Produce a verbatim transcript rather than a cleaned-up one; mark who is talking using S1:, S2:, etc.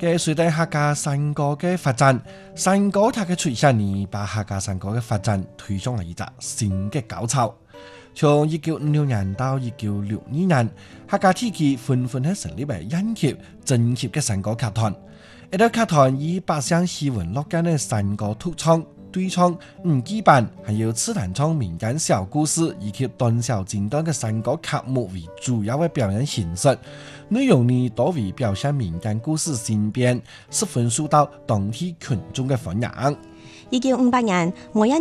S1: 嘅隨住客家山歌嘅發展，山歌塔嘅出現呢，把客家山歌嘅發展推上了一個新嘅高潮。從一九五六年到一九六二年，客家地區紛紛係成立為一級、正級嘅山歌劇團。一個劇團以百姓喜聞樂見嘅山歌獨唱、對唱、五季班，還有刺彈唱民間小故事以及短小精短嘅山歌曲目為主要嘅表演形式，內容呢多為表現民間故事新編，十分受到當地群眾嘅歡迎。
S2: 一九五八年，我因